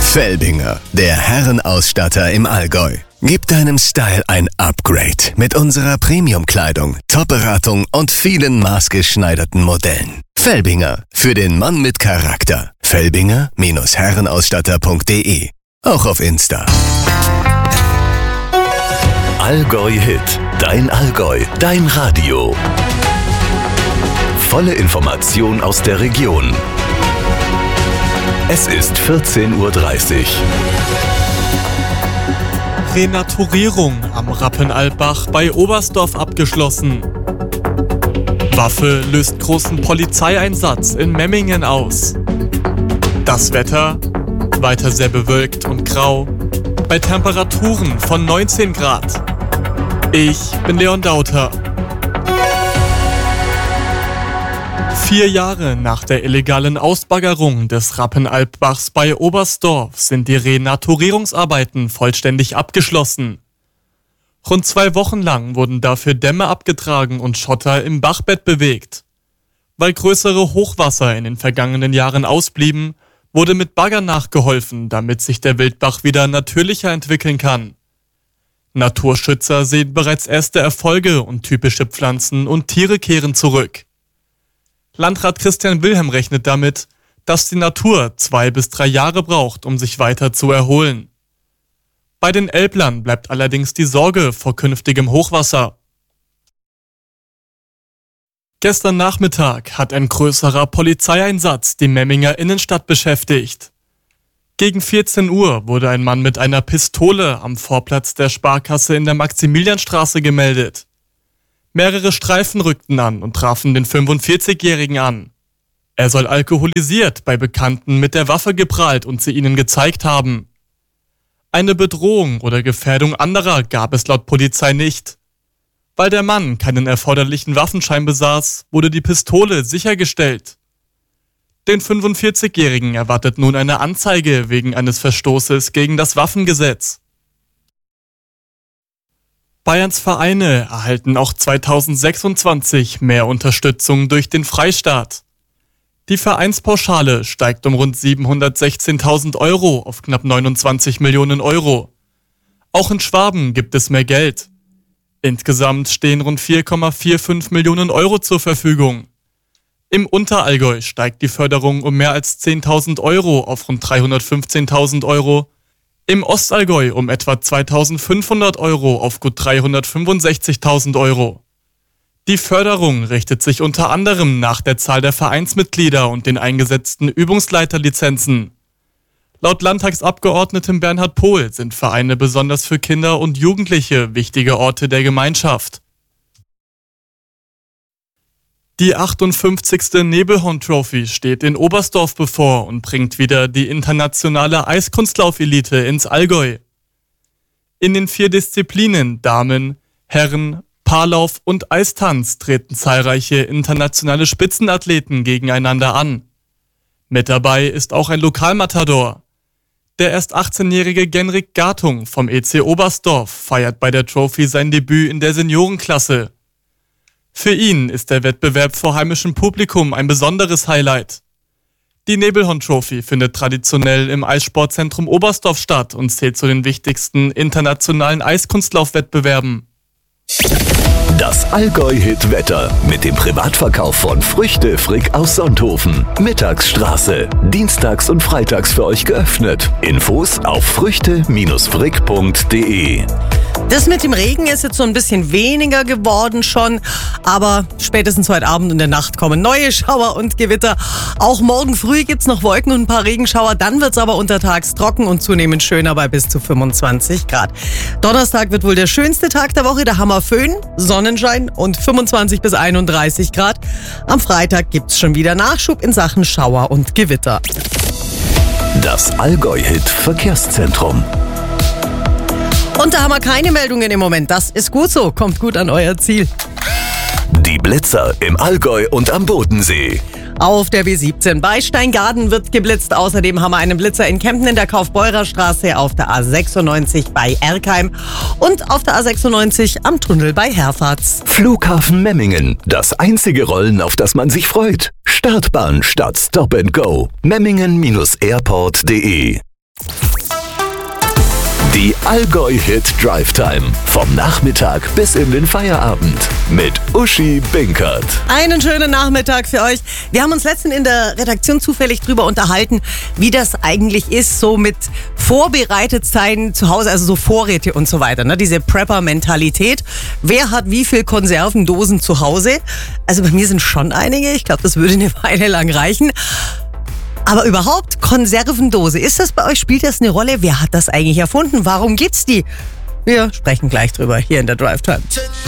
Felbinger, der Herrenausstatter im Allgäu. Gib deinem Style ein Upgrade mit unserer Premium-Kleidung, Top-Beratung und vielen maßgeschneiderten Modellen. Felbinger, für den Mann mit Charakter. Felbinger-Herrenausstatter.de. Auch auf Insta. Allgäu Hit. Dein Allgäu. Dein Radio. Volle Information aus der Region. Es ist 14:30 Uhr. Renaturierung am Rappenalpbach bei Oberstdorf abgeschlossen. Waffe löst großen Polizeieinsatz in Memmingen aus. Das Wetter? Weiter sehr bewölkt und grau, bei Temperaturen von 19 Grad. Ich bin Leon Dauter. 4 Jahre nach der illegalen Ausbaggerung des Rappenalpbachs bei Oberstdorf sind die Renaturierungsarbeiten vollständig abgeschlossen. Rund 2 Wochen lang wurden dafür Dämme abgetragen und Schotter im Bachbett bewegt. Weil größere Hochwasser in den vergangenen Jahren ausblieben, wurde mit Bagger nachgeholfen, damit sich der Wildbach wieder natürlicher entwickeln kann. Naturschützer sehen bereits erste Erfolge und typische Pflanzen und Tiere kehren zurück. Landrat Christian Wilhelm rechnet damit, dass die Natur 2 bis 3 Jahre braucht, um sich weiter zu erholen. Bei den Elblern bleibt allerdings die Sorge vor künftigem Hochwasser. Gestern Nachmittag hat ein größerer Polizeieinsatz die Memminger Innenstadt beschäftigt. Gegen 14 Uhr wurde ein Mann mit einer Pistole am Vorplatz der Sparkasse in der Maximilianstraße gemeldet. Mehrere Streifen rückten an und trafen den 45-Jährigen an. Er soll alkoholisiert bei Bekannten mit der Waffe geprahlt und sie ihnen gezeigt haben. Eine Bedrohung oder Gefährdung anderer gab es laut Polizei nicht. Weil der Mann keinen erforderlichen Waffenschein besaß, wurde die Pistole sichergestellt. Den 45-Jährigen erwartet nun eine Anzeige wegen eines Verstoßes gegen das Waffengesetz. Bayerns Vereine erhalten auch 2026 mehr Unterstützung durch den Freistaat. Die Vereinspauschale steigt um rund 716.000 Euro auf knapp 29 Millionen Euro. Auch in Schwaben gibt es mehr Geld. Insgesamt stehen rund 4,45 Millionen Euro zur Verfügung. Im Unterallgäu steigt die Förderung um mehr als 10.000 Euro auf rund 315.000 Euro. Im Ostallgäu um etwa 2.500 Euro auf gut 365.000 Euro. Die Förderung richtet sich unter anderem nach der Zahl der Vereinsmitglieder und den eingesetzten Übungsleiterlizenzen. Laut Landtagsabgeordnetem Bernhard Pohl sind Vereine besonders für Kinder und Jugendliche wichtige Orte der Gemeinschaft. Die 58. Nebelhorn Trophy steht in Oberstdorf bevor und bringt wieder die internationale Eiskunstlauf-Elite ins Allgäu. In den 4 Disziplinen Damen, Herren, Paarlauf und Eistanz treten zahlreiche internationale Spitzenathleten gegeneinander an. Mit dabei ist auch ein Lokalmatador. Der erst 18-jährige Genrik Gartung vom EC Oberstdorf feiert bei der Trophy sein Debüt in der Seniorenklasse. Für ihn ist der Wettbewerb vor heimischem Publikum ein besonderes Highlight. Die Nebelhorn Trophy findet traditionell im Eissportzentrum Oberstdorf statt und zählt zu den wichtigsten internationalen Eiskunstlaufwettbewerben. Das Allgäu-Hit-Wetter mit dem Privatverkauf von Früchte Frick aus Sonthofen. Mittagsstraße. Dienstags und freitags für euch geöffnet. Infos auf früchte-frick.de. Das mit dem Regen ist jetzt so ein bisschen weniger geworden schon, aber spätestens heute Abend und in der Nacht kommen neue Schauer und Gewitter. Auch morgen früh gibt's noch Wolken und ein paar Regenschauer, dann wird's aber untertags trocken und zunehmend schöner bei bis zu 25 Grad. Donnerstag wird wohl der schönste Tag der Woche, da haben wir Föhn, Sonnenschein und 25 bis 31 Grad. Am Freitag gibt's schon wieder Nachschub in Sachen Schauer und Gewitter. Das Allgäu-Hit Verkehrszentrum. Und da haben wir keine Meldungen im Moment. Das ist gut so. Kommt gut an euer Ziel. Die Blitzer im Allgäu und am Bodensee. Auf der B17 bei Steingaden wird geblitzt. Außerdem haben wir einen Blitzer in Kempten in der Kaufbeurer-Straße, auf der A96 bei Erkheim und auf der A96 am Tunnel bei Herfahrt. Flughafen Memmingen. Das einzige Rollen, auf das man sich freut. Startbahn statt Stop and Go. Memmingen-airport.de Die Allgäu-Hit Drive Time. Vom Nachmittag bis in den Feierabend. Mit Uschi Binkert. Einen schönen Nachmittag für euch. Wir haben uns letztens in der Redaktion zufällig drüber unterhalten, wie das eigentlich ist, so mit vorbereitet sein zu Hause, also so Vorräte und so weiter, ne? Diese Prepper-Mentalität. Wer hat wie viel Konservendosen zu Hause? Also bei mir sind schon einige. Ich glaube, das würde eine Weile lang reichen. Aber überhaupt, Konservendose, ist das bei euch, spielt das eine Rolle? Wer hat das eigentlich erfunden? Warum gibt's die? Wir sprechen gleich drüber hier in der Drive Time.